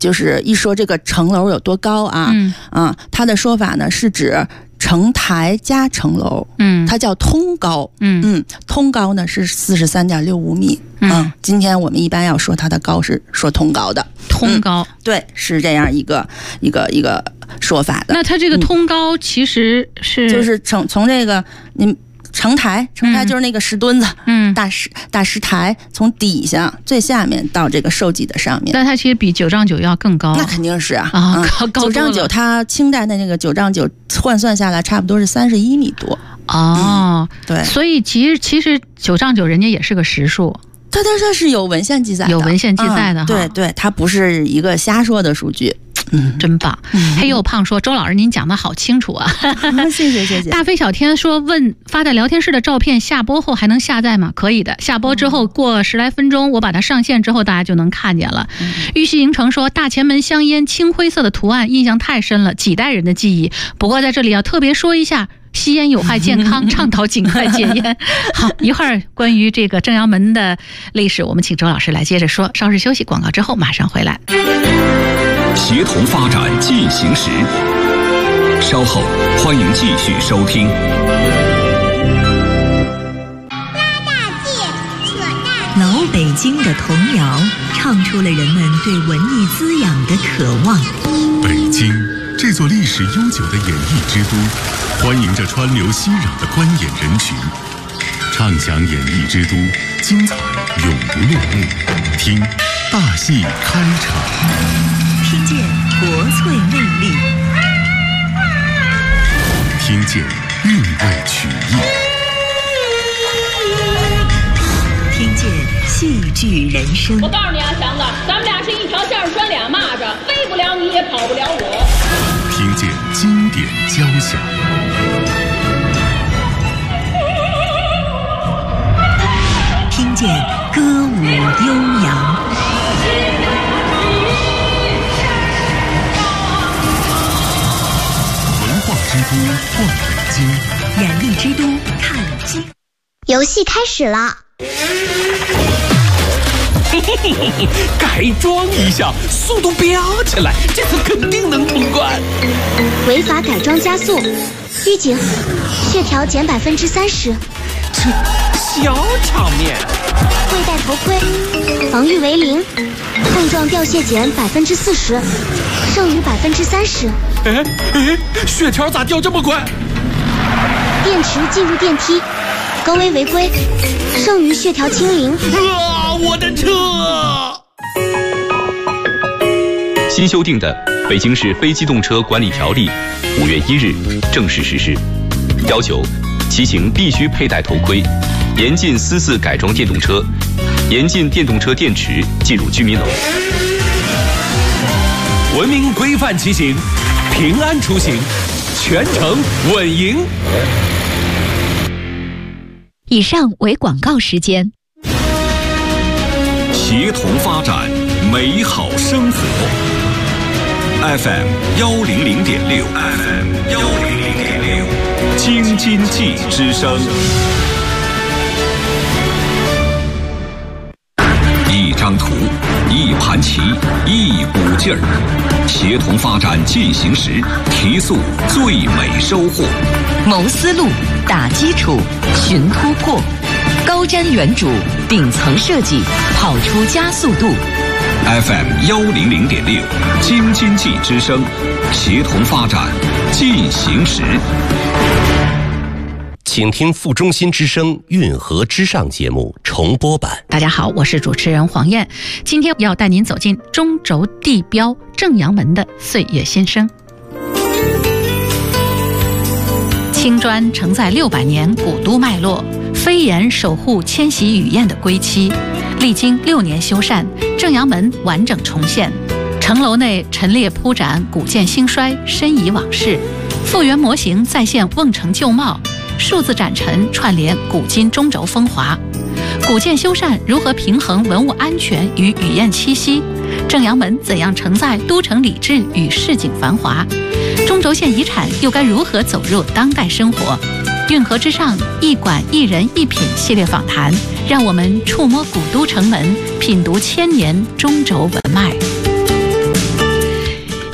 就是一说这个城楼有多高啊，它的说法呢是指城台加城楼，它叫通高，通高呢是43.65米，今天我们一般要说它的高是说通高的， 通高， 对，是这样一个说法的。 那它这个通高其实是就是从这个城台就是那个石墩子，大石台，从底下最下面到这个受祭的上面。 但它其实比9丈9要更高。 那肯定是高 9丈9，它清代的那个9丈9换算下来差不多是31米多。 对，所以其实9丈9人家也是个实数。 它是有文献记载的， 有文献记载的， 对，它不是一个瞎说的数据。 真棒！黑又胖说：“周老师，您讲的好清楚啊！” 谢谢。 大飞小天说：“问发在聊天室的照片下播后还能下载吗？”可以的，下播之后过10来分钟，我把它上线之后，大家就能看见了。玉溪营城说：“大前门香烟青灰色的图案印象太深了，几代人的记忆。不过在这里要特别说一下。”吸烟有害健康，倡导尽快戒烟。好，一会儿关于这个正阳门的历史，我们请周老师来接着说。稍事休息，广告之后马上回来。 协同发展进行时，稍后欢迎继续收听。 拉大锯，扯大老北京的童谣，唱出了人们对文艺滋养的渴望。 北京这座历史悠久的演艺之都，欢迎着川流熙攘的观演人群，畅享演艺之都，精彩永不落幕。听大戏开场， 听见国粹魅力， 听见韵味曲艺， 听见戏剧人生。 我告诉你啊，强子，咱们俩是一条线拴俩蚂蚱，飞不了你也跑不了我。 听见经典交响， 听见歌舞悠扬， 文化之都逛北京， 演艺之都看京。 游戏开始了。 改装一下，速度飙起来，这次肯定能通关。 违法改装加速，预警，血条减30%。 这小场面。 未戴头盔，防御为0，碰撞掉血减40%，剩余30%。 血条咋掉这么快？ 电池进入电梯，高危违规，剩余血条清零。 我的车！ 新修订的《北京市非机动车管理条例》5月1日正式实施，要求骑行必须佩戴头盔，严禁私自改装电动车，严禁电动车电池进入居民楼。 文明规范骑行，平安出行，全程稳赢。 以上为广告时间。 协同发展，美好生活。FM 100.6 ，FM 100.6，京津冀之声。一张图，一盘棋，一股劲儿，协同发展进行时，提速最美收获。 谋思路，打基础，寻突破，高瞻远瞩，顶层设计，跑出加速度。 FM 100.6，京津冀之声，协同发展进行时。 请听副中心之声运河之上节目重播版。 大家好，我是主持人黄燕，今天要带您走进中轴地标正阳门的岁月心声。青砖承载600年古都脉络，飞檐守护千禧雨燕的归期。历经6年修缮，正阳门完整重现，城楼内陈列铺展古建兴衰，申遗往事，复原模型再现瓮城旧貌，数字展陈串联古今中轴风华。古建修缮如何平衡文物安全与雨燕栖息？正阳门怎样承载都城礼制与市井繁华？中轴线遗产又该如何走入当代生活？运河之上，一馆一人一品系列访谈，让我们触摸古都城门，品读1000年中轴文脉。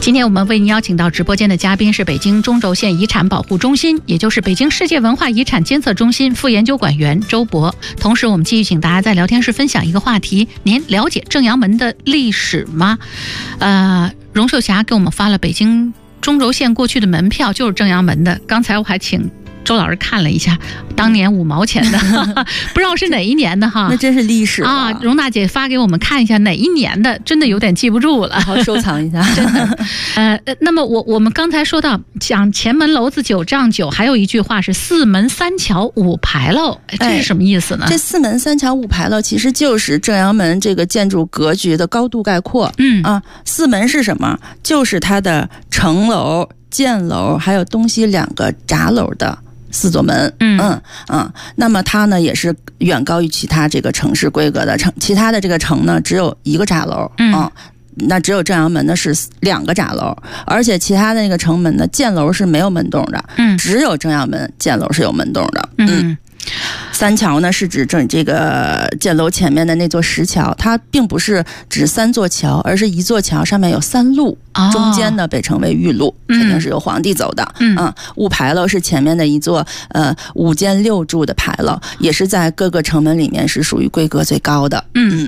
今天我们为您邀请到直播间的嘉宾是北京中轴线遗产保护中心，也就是北京世界文化遗产监测中心副研究管员周博。同时我们继续请大家在聊天室分享一个话题，您了解正阳门的历史吗？荣秀霞给我们发了北京中轴线过去的门票，就是正阳门的。刚才我还请周老师看了一下，当年5毛钱的不知道是哪一年的哈， 那真是历史啊！荣大姐发给我们看一下哪一年的，真的有点记不住了， 好收藏一下。 真的，那么我们刚才说到讲前门楼子9丈9，还有一句话是4门3桥5牌楼，这是什么意思呢？ 这4门3桥5牌楼其实就是正阳门这个建筑格局的高度概括。4门是什么？就是它的城楼、箭楼还有东西2个闸楼的4座门。那么它呢也是远高于其他这个城市规格的城，其他的这个城呢只有1个闸楼。那只有正阳门呢是2个闸楼，而且其他的那个城门呢箭楼是没有门洞的。只有正阳门箭楼是有门洞的。3桥呢是指这个箭楼前面的那座石桥，它并不是指3座桥，而是1座桥上面有3路，中间呢被称为玉路，肯定是由皇帝走的。5牌楼是前面的一座5间6柱的牌楼，也是在各个城门里面是属于规格最高的。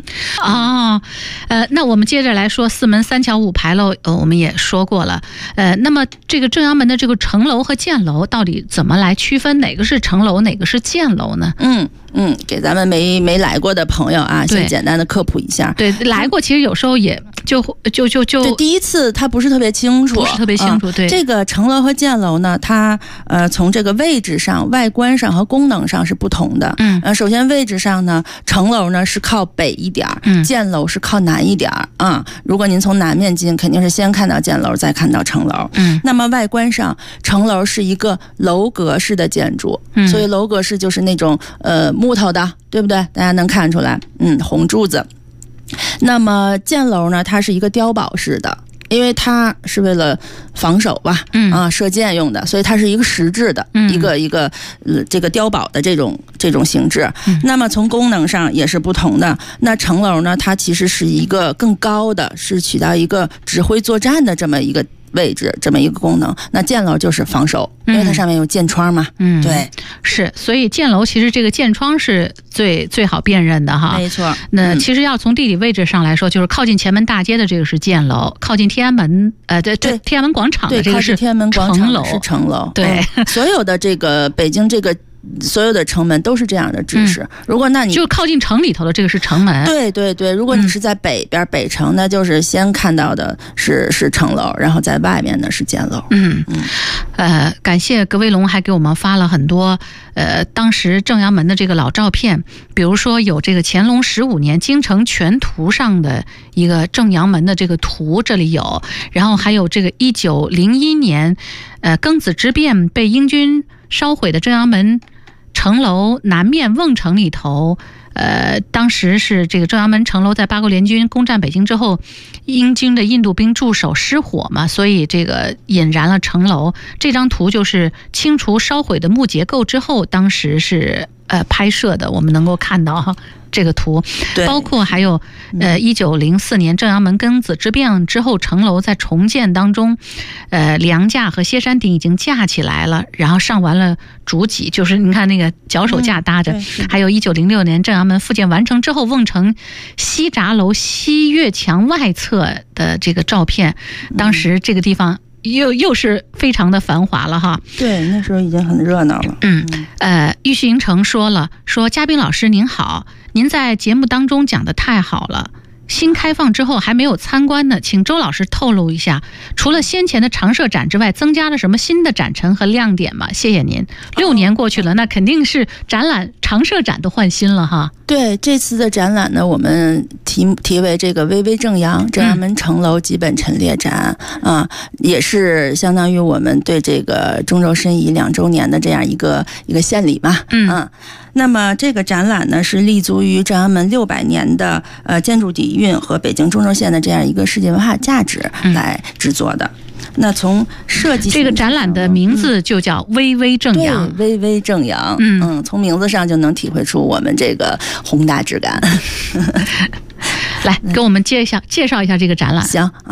那我们接着来说4门3桥5牌楼，我们也说过了。那么这个正阳门的这个城楼和箭楼到底怎么来区分哪个是城楼哪个是箭楼呢？ 给咱们没来过的朋友啊，先简单的科普一下。 对，来过其实有时候也就第一次他不是特别清楚， 对， 这个城楼和箭楼呢，它从这个位置上、外观上和功能上是不同的。首先位置上呢，城楼呢是靠北一点，箭楼是靠南一点啊。如果您从南面进，肯定是先看到箭楼，再看到城楼。那么外观上，城楼是一个楼阁式的建筑，所以楼阁式就是那种木头的，对不对？大家能看出来，红柱子。那么箭楼呢，它是一个碉堡式的，因为它是为了防守吧，射箭用的，所以它是一个实质的，一个这个碉堡的这种形制。那么从功能上也是不同的。那城楼呢，它其实是一个更高的，是起到一个指挥作战的这么一个位置，这么一个功能。那箭楼就是防守，因为它上面有箭窗嘛。对， 是，所以箭楼其实这个箭窗是最好辨认的哈。 没错。 那其实要从地理位置上来说，就是靠近前门大街的这个是箭楼，靠近天安门天安门广场的这个是天安门广场的是城楼。 对， 所有的这个北京这个所有的城门都是这样的制式。如果那你就靠近城里头的这个是城门。 对，如果你是在北边北城，那就是先看到的是城楼，然后在外面呢是箭楼。 感谢葛威龙还给我们发了很多当时正阳门的这个老照片，比如说有这个乾隆15年京城全图上的一个正阳门的这个图，这里有，然后还有这个1901年庚子之变被英军烧毁的正阳门城楼南面瓮城里头，当时是这个正阳门城楼在八国联军攻占北京之后，英军的印度兵驻守失火嘛，所以这个引燃了城楼。这张图就是清除烧毁的木结构之后，当时是拍摄的，我们能够看到哈。这个图包括还有1904年正阳门庚子之变之后，城楼在重建当中，梁架和歇山顶已经架起来了，然后上完了主脊，就是你看那个脚手架搭着。还有1906年正阳门复建完成之后，瓮城西闸楼西月墙外侧的这个照片，当时这个地方又是非常的繁华了哈。 对，那时候已经很热闹了。 玉石营城说嘉宾老师您好，您在节目当中讲的太好了，新开放之后还没有参观呢，请周老师透露一下，除了先前的常设展之外，增加了什么新的展陈和亮点吗？谢谢您。6年过去了，那肯定是展览常设展都换新了哈。 对，这次的展览呢，我们题为这个巍巍正阳门城楼基本陈列展啊，也是相当于我们对这个中轴申遗2周年的这样一个献礼嘛。那么这个展览呢，是立足于正阳门600年的建筑底蕴和北京中轴线的这样一个世界文化价值来制作的。那从设计这个展览的名字就叫巍巍正阳， 巍巍正阳。从名字上就能体会出我们这个宏大质感。 来给我们介绍一下这个展览。 行啊，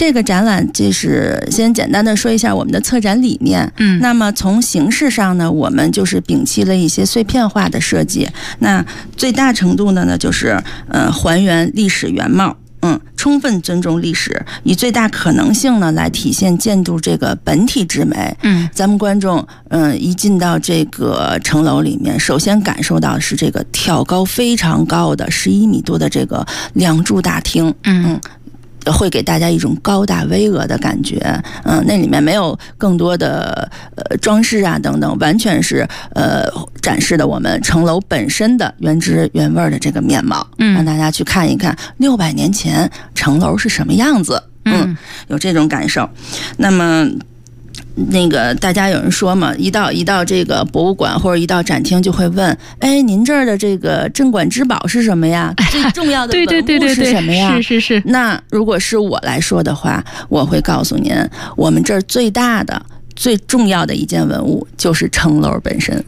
这个展览就是先简单的说一下我们的策展理念。那么从形式上呢，我们就是摒弃了一些碎片化的设计，那最大程度的呢就是还原历史原貌。充分尊重历史，以最大可能性呢来体现建筑这个本体之美。咱们观众一进到这个城楼里面，首先感受到的是这个挑高非常高的11米多的这个梁柱大厅。会给大家一种高大巍峨的感觉。那里面没有更多的装饰啊等等，完全是展示的我们城楼本身的原汁原味的这个面貌，让大家去看一看600年前城楼是什么样子。有这种感受。那么那个大家有人说嘛，一到这个博物馆或者一到展厅就会问，您这儿的这个镇馆之宝是什么呀？最重要的文物是什么呀？ 是。 那如果是我来说的话，我会告诉您，我们这儿最大的最重要的一件文物就是城楼本身。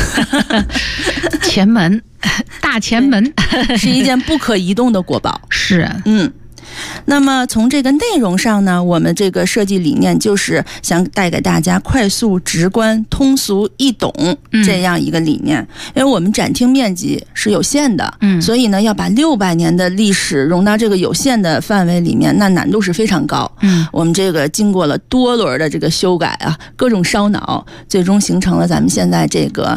前门，大前门是一件不可移动的国宝。 是。 那么从这个内容上呢，我们这个设计理念就是想带给大家快速、直观、通俗易懂这样一个理念。因为我们展厅面积是有限的，所以呢要把600年的历史融到这个有限的范围里面，那难度是非常高。我们这个经过了多轮的这个修改啊，各种烧脑，最终形成了咱们现在这个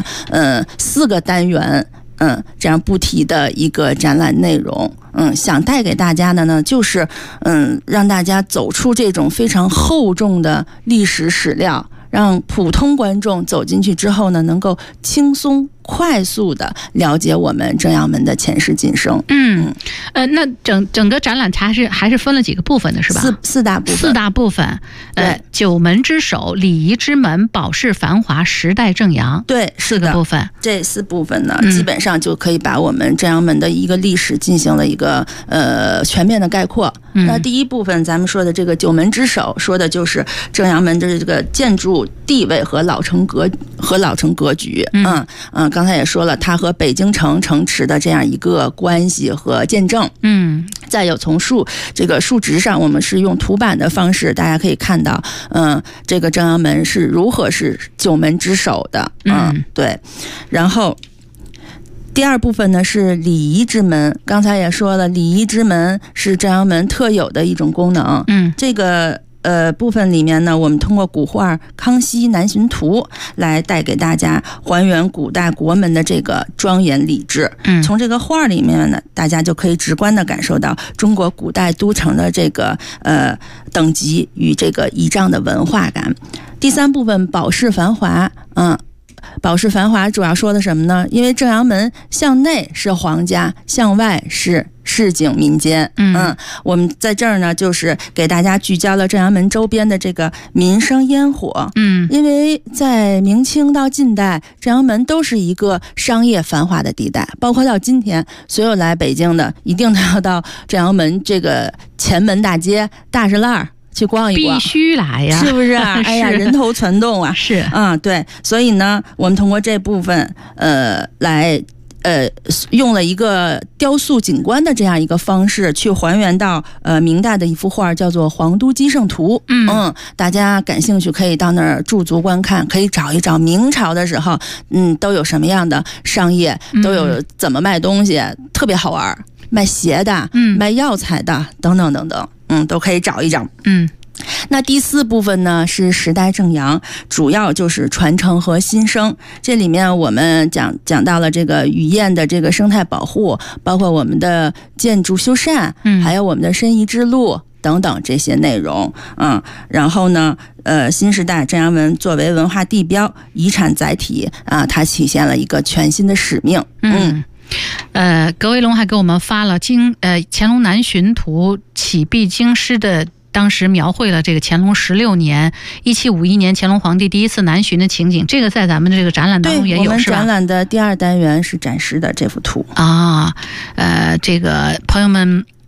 4个单元这样不提的一个展览内容。想带给大家的呢，就是让大家走出这种非常厚重的历史史料，让普通观众走进去之后呢，能够轻松快速的了解我们正阳门的前世今生。 那整个展览它还是分了几个部分的是吧？ 四大部分。 4大部分。九门之首、礼仪之门、保世繁华、时代正阳。 对 ，4个部分。 这4部分呢，基本上就可以把我们正阳门的一个历史进行了一个全面的概括。那第一部分咱们说的这个九门之首，说的就是正阳门的这个建筑地位和老城格局。刚才也说了，它和北京城城池的这样一个关系和见证。再有从这个数值上，我们是用图版的方式，大家可以看到，这个正阳门是如何是九门之首的。对。然后第二部分呢是礼仪之门，刚才也说了，礼仪之门是正阳门特有的一种功能。这个部分里面呢，我们通过古画《康熙南巡图》来带给大家还原古代国门的这个庄严礼制。从这个画里面呢，大家就可以直观的感受到中国古代都城的这个等级与这个仪仗的文化感。第三部分保世繁华，保世繁华主要说的什么呢？因为正阳门向内是皇家，向外是市井民间。我们在这儿呢，就是给大家聚焦了正阳门周边的这个民生烟火。因为在明清到近代，正阳门都是一个商业繁华的地带，包括到今天，所有来北京的一定都要到正阳门这个前门大街、大栅栏去逛一逛， 必须来呀， 是不是？哎呀，人头攒动啊！ 是对，所以呢，我们通过这部分来用了一个雕塑景观的这样一个方式，去还原到明代的一幅画，叫做《皇都基圣图》。大家感兴趣可以到那儿驻足观看，可以找一找明朝的时候，都有什么样的商业，都有怎么卖东西，特别好玩，卖鞋的，卖药材的，等等等等。都可以找一找。那第4部分呢是时代正阳，主要就是传承和新生。这里面我们讲到了这个雨燕的这个生态保护，包括我们的建筑修缮，还有我们的申遗之路等等这些内容。然后呢，新时代正阳门作为文化地标、遗产载体啊，它体现了一个全新的使命。 葛维龙还给我们发了乾隆南巡图起毕京师的，当时描绘了这个乾隆16年1751年乾隆皇帝第一次南巡的情景，这个在咱们的这个展览当中也有，是吧？ 我们展览的第2单元是展示的这幅图啊。这个朋友们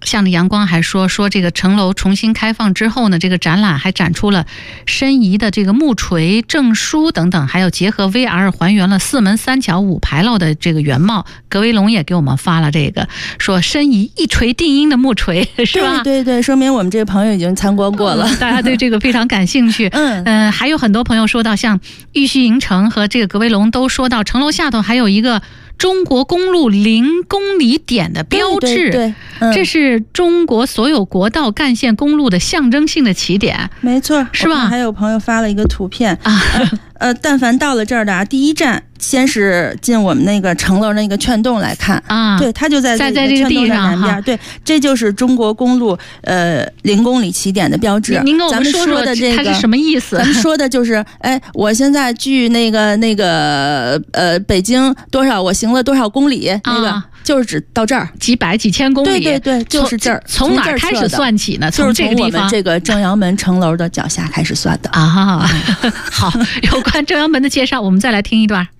向着阳光还说这个城楼重新开放之后呢，这个展览还展出了申遗的这个木锤、证书等等，还有结合 VR 还原了4门3桥5牌楼的这个原貌。葛维龙也给我们发了这个，说申遗一锤定音的木锤，是吧？ 对对对，说明我们这个朋友已经参观过了， 大家对这个非常感兴趣。还有很多朋友说到，像玉溪银城和这个葛维龙都说到，城楼下头还有一个中国公路0公里点的标志， 对， 这是中国所有国道干线公路的象征性的起点， 没错， 是吧？ 还有朋友发了一个图片啊，但凡到了这儿的第一站，先是进我们那个城楼那个券洞来看啊，对，它就在这个地上南边，对，这就是中国公路0公里起点的标志。 您跟我们说的这个它是什么意思？ 咱们说的就是，我现在距那个北京多少，我行了多少公里，那个就是指到这儿几百几千公里， 对对对，就是这儿。 从哪儿开始算起呢？ 就是这个地方， 从我们这个正阳门城楼的脚下开始算的啊。好，有关正阳门的介绍，我们再来听一段。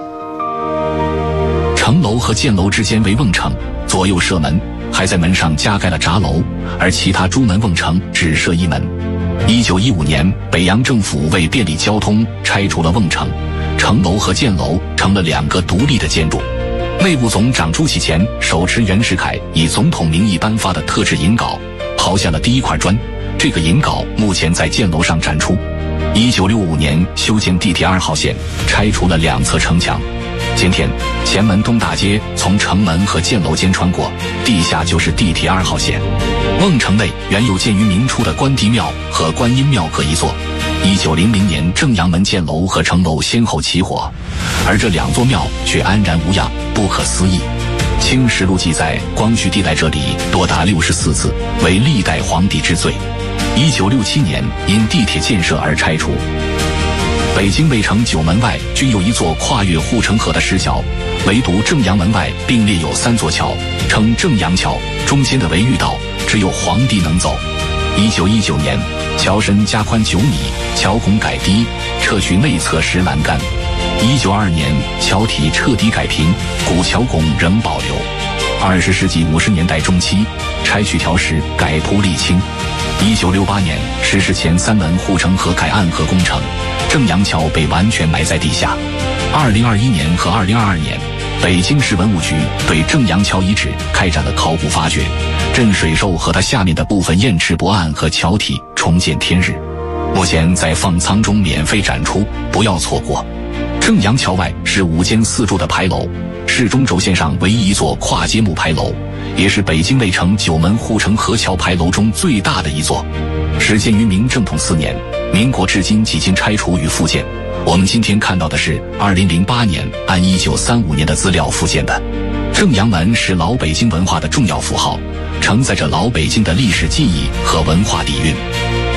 城楼和箭楼之间为瓮城，左右射门，还在门上加盖了闸楼，而其他朱门瓮城只设一门。1915年，北洋政府为便利交通，拆除了瓮城，城楼和箭楼成了2个独立的建筑。内务总长朱启潜手持袁世凯以总统名义颁发的特制银稿，刨下了第一块砖。这个银稿目前在箭楼上展出。1965年修建地铁2号线，拆除了2侧城墙。今天，前门东大街从城门和箭楼间穿过，地下就是地铁2号线。瓮城内原有建于明初的关帝庙和观音庙各一座。1900年，正阳门箭楼和城楼先后起火，而这2座庙却安然无恙，不可思议。《清实录》记载，光绪帝在这里多达64次，为历代皇帝之最。1967年因地铁建设而拆除。北京卫城9门外均有一座跨越护城河的石桥，唯独正阳门外并列有3座桥，称正阳桥，中间的为御道，只有皇帝能走。1919年，桥身加宽9米，桥拱改低，撤去内侧石栏杆。1922年，桥体彻底改平，古桥拱仍保留。20世纪50年代中期，拆去条石，改铺沥青。1968年，实施前3门护城河改暗河工程，正阳桥被完全埋在地下。2021年和2022年，北京市文物局对正阳桥遗址开展了考古发掘，镇水兽和它下面的部分堰池泊岸和桥体重见天日。目前在放仓中免费展出，不要错过。正阳桥外是5间4柱的牌楼，是中轴线上唯一一座跨阶木牌楼，也是北京卫城9门护城河桥牌楼中最大的一座。始建于明正统4年，民国至今几经拆除与复建。我们今天看到的是2008年按1935年的资料复建的。正阳门是老北京文化的重要符号，承载着老北京的历史记忆和文化底蕴。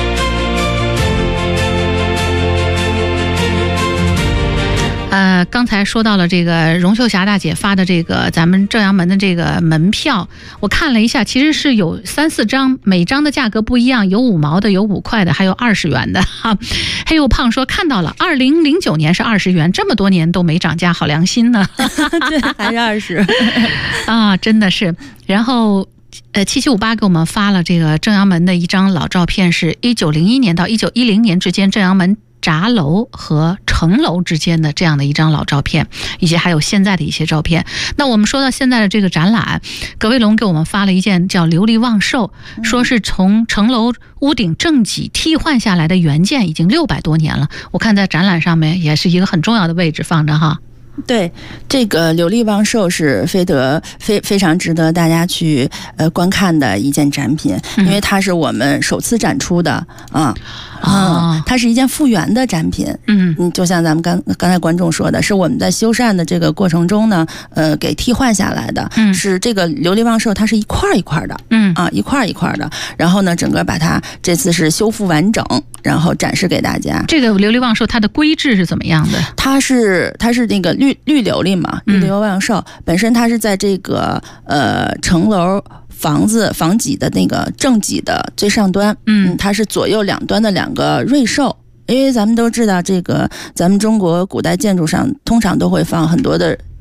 刚才说到了这个荣秀霞大姐发的这个咱们正阳门的这个门票，我看了一下，其实是有3、4张，每张的价格不一样，有5毛的，有5块的，还有20元的哈。黑又胖说看到了，2009年是20元，这么多年都没涨价，好良心呢。 对，还是20 啊，真的是。然后7758给我们发了这个正阳门的一张老照片，是1901年到1910年之间正阳门闸楼和城楼之间的这样的一张老照片，以及还有现在的一些照片。那我们说到现在的这个展览，葛卫龙给我们发了一件叫琉璃望寿，说是从城楼屋顶正脊替换下来的原件，已经600多年了。我看在展览上面也是一个很重要的位置放着哈。 对，这个琉璃望寿是非常值得大家去观看的一件展品，因为它是我们首次展出的它是一件复原的展品。就像咱们刚才观众说的，是我们在修缮的这个过程中呢，给替换下来的。是这个琉璃望寿，它是一块一块的，一块一块的。然后呢，整个把它这次是修复完整，然后展示给大家。 这个琉璃望寿它的规制是怎么样的？ 它是那个绿琉璃嘛，绿琉望寿本身它是在这个城楼房脊的那个正脊的最上端，它是左右两端的2个瑞兽。因为咱们都知道，这个咱们中国古代建筑上通常都会放很多的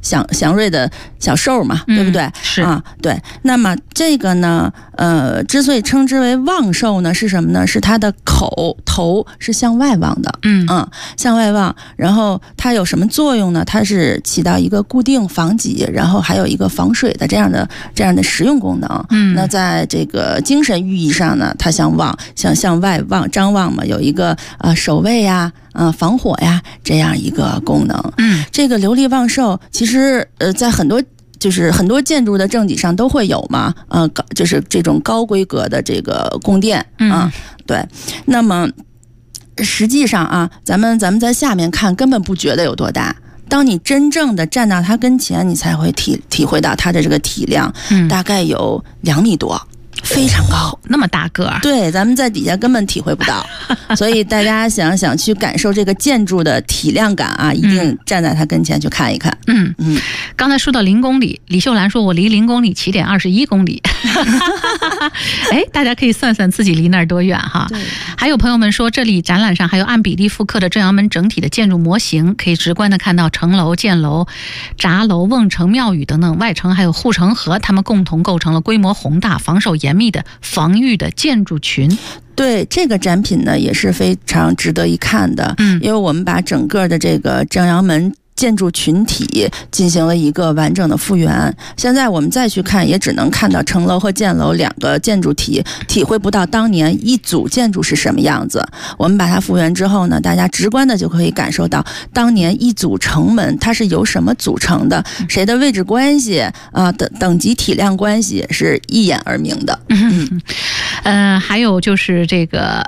祥瑞的小兽嘛，对不对？ 是啊，对。那么这个呢，之所以称之为望兽呢，是什么呢？是它的头是向外望的，向外望。然后它有什么作用呢？它是起到一个固定防己，然后还有一个防水的这样的实用功能。那在这个精神寓意上呢，它向外望张望嘛，有一个守卫呀、防火呀这样一个功能。这个琉璃望兽其实在很多建筑的正脊上都会有嘛，就是这种高规格的这个宫殿啊，对。那么实际上啊，咱们在下面看根本不觉得有多大。当你真正的站到它跟前，你才会体会到它的这个体量，大概有2米多。非常高， 那么大个儿， 对，咱们在底下根本体会不到，所以大家想去感受这个建筑的体量感啊，一定站在它跟前去看一看。 刚才说到0公里，李秀兰说我离0公里起点21公里，哎，大家可以算算自己离那儿多远哈。还有朋友们说，这里展览上还有按比例复刻的正阳门整体的建筑模型，可以直观的看到城楼、箭楼、闸楼、瓮城、庙宇等等外城还有护城河，它们共同构成了规模宏大、防守严密的防御的建筑群。 对，这个展品呢也是非常值得一看的，因为我们把整个的这个正阳门建筑群体进行了一个完整的复原。现在我们再去看，也只能看到城楼和箭楼2个建筑体，体会不到当年一组建筑是什么样子。我们把它复原之后呢，大家直观的就可以感受到当年一组城门它是由什么组成的，谁的位置关系等级体量关系是一眼而明的。 还有就是这个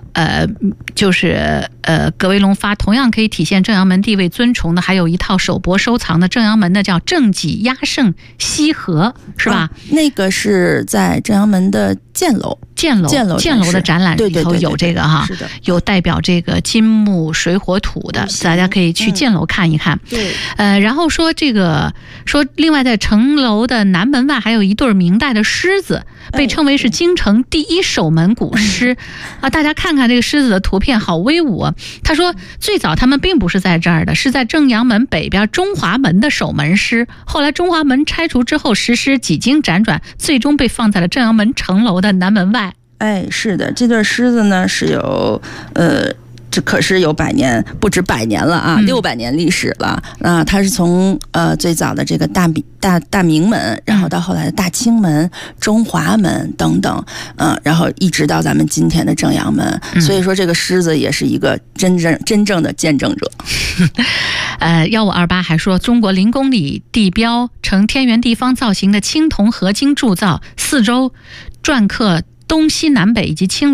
葛维龙发同样可以体现正阳门地位尊崇的，还有一套首博收藏的正阳门的叫正脊压胜西河，是吧？ 那个是在正阳门的箭楼的展览里头有这个哈， 是的， 有代表这个金木水火土的，大家可以去箭楼看一看。 对， 然后说另外在城楼的南门外还有一对明代的狮子，被称为是京城第一守门古狮大家看看这个狮子的图片，好威武啊！他说最早他们并不是在这儿的，是在正阳门北边中华门的守门狮，后来中华门拆除之后，石狮几经辗转，最终被放在了正阳门城楼的南门外。 是的，这对狮子呢是有这可是有不止百年了啊，600年历史了。它是从最早的这个大明门，然后到后来的大清门、中华门等等，然后一直到咱们今天的正阳门。所以说这个狮子也是一个真正的见证者。 1528还说，中国0公里地标呈天圆地方造型的青铜合金铸造，四周篆刻东西南北以及青